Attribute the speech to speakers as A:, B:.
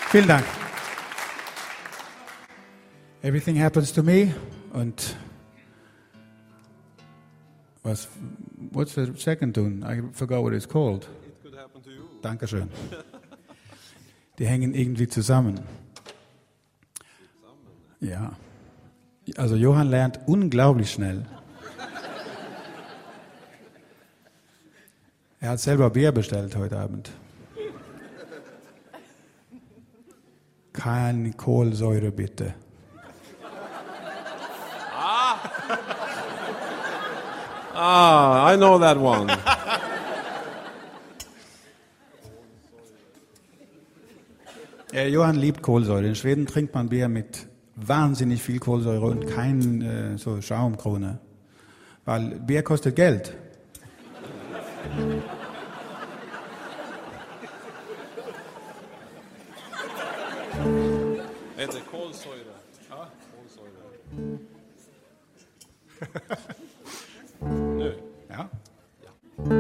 A: Vielen Dank. Everything happens to me. Und what's the second tune? I forgot what it's called.
B: It could happen to you.
A: Dankeschön. Die hängen irgendwie zusammen. Ja. Also Johann lernt unglaublich schnell. Er hat selber Bier bestellt heute Abend. Keine Kohlensäure bitte.
B: I know that one.
A: Johann liebt Kohlensäure. In Schweden trinkt man Bier mit wahnsinnig viel Kohlensäure und kein so Schaumkrone. Weil Bier kostet Geld.
B: It's a Kolsäure. Kolsäure.